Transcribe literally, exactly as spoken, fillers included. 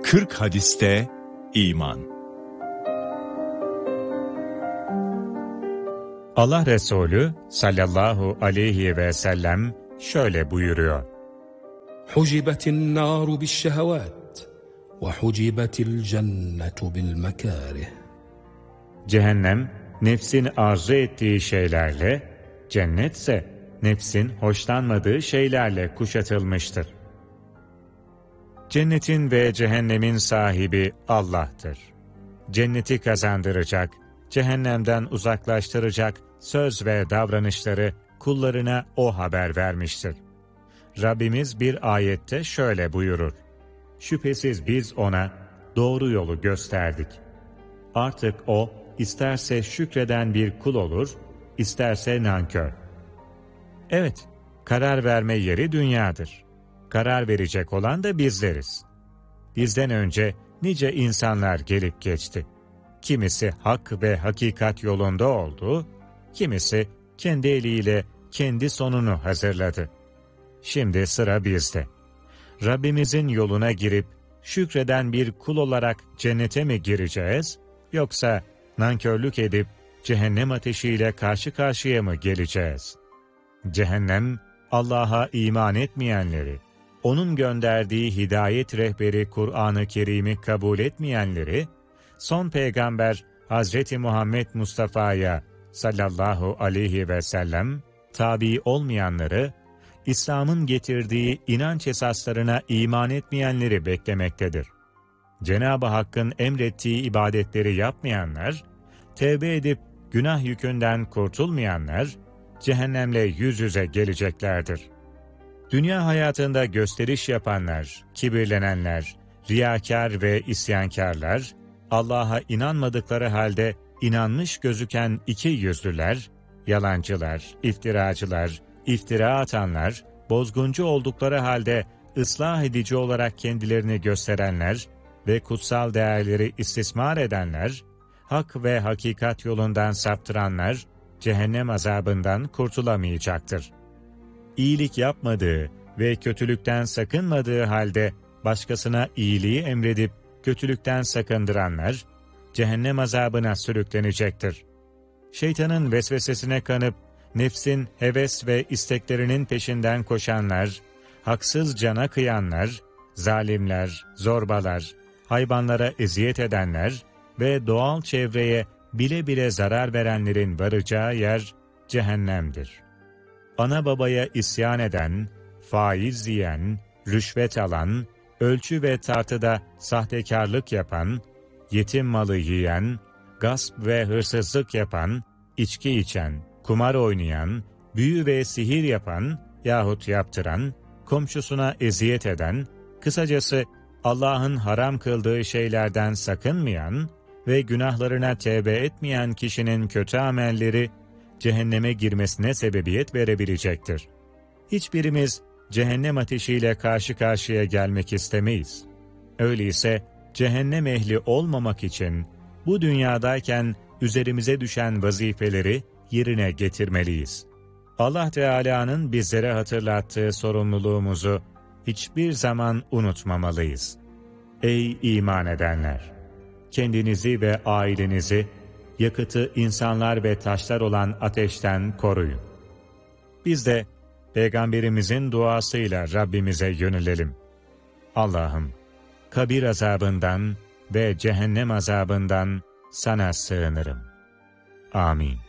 kırk hadiste iman. Allah Resulü sallallahu aleyhi ve sellem şöyle buyuruyor: Hucibetin naru bi'ş-şehevat ve hucibetil cennetu bil-mekârih. Cehennem nefsin arzu ettiği şeylerle, cennetse nefsin hoşlanmadığı şeylerle kuşatılmıştır. Cennetin ve cehennemin sahibi Allah'tır. Cenneti kazandıracak, cehennemden uzaklaştıracak söz ve davranışları kullarına O haber vermiştir. Rabbimiz bir ayette şöyle buyurur: Şüphesiz biz ona doğru yolu gösterdik. Artık o isterse şükreden bir kul olur, isterse nankör. Evet, karar verme yeri dünyadır. Karar verecek olan da bizleriz. Bizden önce nice insanlar gelip geçti. Kimisi hak ve hakikat yolunda oldu, kimisi kendi eliyle kendi sonunu hazırladı. Şimdi sıra bizde. Rabbimizin yoluna girip şükreden bir kul olarak cennete mi gireceğiz, yoksa nankörlük edip cehennem ateşiyle karşı karşıya mı geleceğiz? Cehennem, Allah'a iman etmeyenleri, O'nun gönderdiği hidayet rehberi Kur'an-ı Kerim'i kabul etmeyenleri, son peygamber Hazreti Muhammed Mustafa'ya sallallahu aleyhi ve sellem tabi olmayanları, İslam'ın getirdiği inanç esaslarına iman etmeyenleri beklemektedir. Cenab-ı Hakk'ın emrettiği ibadetleri yapmayanlar, tevbe edip günah yükünden kurtulmayanlar, cehennemle yüz yüze geleceklerdir. Dünya hayatında gösteriş yapanlar, kibirlenenler, riyakâr ve isyankarlar, Allah'a inanmadıkları halde inanmış gözüken iki yüzlüler, yalancılar, iftiracılar, iftira atanlar, bozguncu oldukları halde ıslah edici olarak kendilerini gösterenler ve kutsal değerleri istismar edenler, hak ve hakikat yolundan saptıranlar, cehennem azabından kurtulamayacaktır. İyilik yapmadığı ve kötülükten sakınmadığı halde başkasına iyiliği emredip kötülükten sakındıranlar, cehennem azabına sürüklenecektir. Şeytanın vesvesesine kanıp, nefsin heves ve isteklerinin peşinden koşanlar, haksız cana kıyanlar, zalimler, zorbalar, hayvanlara eziyet edenler ve doğal çevreye bile bile zarar verenlerin varacağı yer cehennemdir. Ana babaya isyan eden, faiz yiyen, rüşvet alan, ölçü ve tartıda sahtekarlık yapan, yetim malı yiyen, gasp ve hırsızlık yapan, içki içen, kumar oynayan, büyü ve sihir yapan yahut yaptıran, komşusuna eziyet eden, kısacası Allah'ın haram kıldığı şeylerden sakınmayan ve günahlarına tevbe etmeyen kişinin kötü amelleri, cehenneme girmesine sebebiyet verebilecektir. Hiçbirimiz cehennem ateşiyle karşı karşıya gelmek istemeyiz. Öyleyse cehennem ehli olmamak için bu dünyadayken üzerimize düşen vazifeleri yerine getirmeliyiz. Allah Teala'nın bizlere hatırlattığı sorumluluğumuzu hiçbir zaman unutmamalıyız. Ey iman edenler! Kendinizi ve ailenizi yakıtı insanlar ve taşlar olan ateşten koruyun. Biz de Peygamberimizin duasıyla Rabbimize yönelelim. Allah'ım, kabir azabından ve cehennem azabından sana sığınırım. Amin.